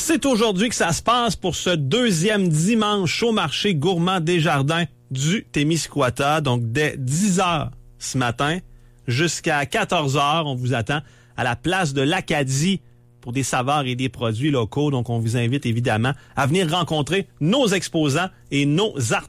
C'est aujourd'hui que ça se passe pour ce deuxième dimanche au marché gourmand Desjardins du Témiscouata. Donc, dès 10h ce matin jusqu'à 14h, on vous attend à la place de l'Acadie pour des saveurs et des produits locaux. Donc, on vous invite évidemment à venir rencontrer nos exposants et nos artistes.